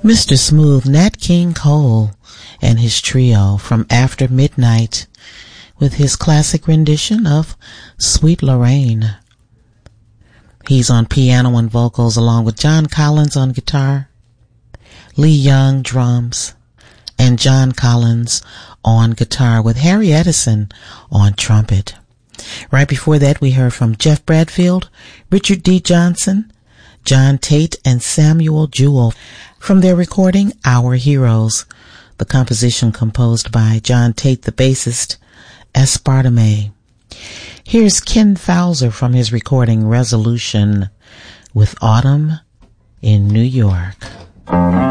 Mr. Smooth, Nat King Cole and his trio from After Midnight with his classic rendition of Sweet Lorraine. He's on piano and vocals along with John Collins on guitar, Lee Young drums, and John Collins on guitar with Harry Edison on trumpet. Right before that, we heard from Jeff Bradfield, Richard D. Johnson, John Tate, and Samuel Jewell from their recording Our Heroes, the composition composed by John Tate, the bassist, Aspartame. Here's Ken Fowler from his recording Resolution with Autumn in New York.